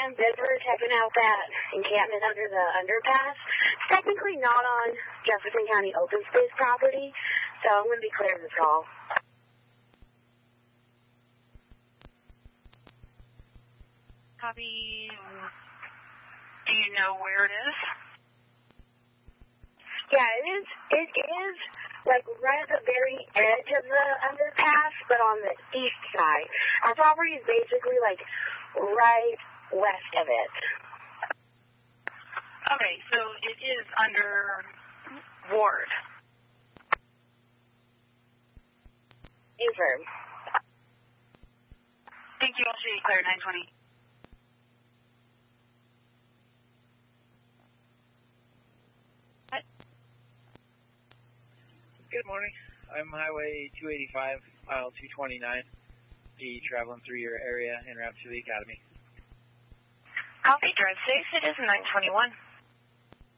Sam Bidford checking out that encampment under the underpass. It's technically not on Jefferson County open space property, so I'm going to be clearing this call. Copy. Do you know where it is? Yeah, it is like right at the very edge of the underpass, but on the east side. Our property is basically like right west of it. Okay, so it is under Ward. Affirm. Thank you. I'll show you clear 920. Good morning. I'm Highway 285, mile 229. Be traveling through your area en route to the Academy. Copy. Drive safe. It is 921.